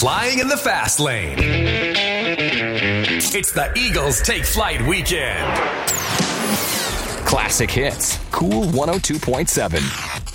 flying in the fast lane. It's the Eagles Take Flight Weekend. Classic hits. Cool 102.7.